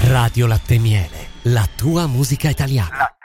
Radio Latte e Miele, la tua musica italiana.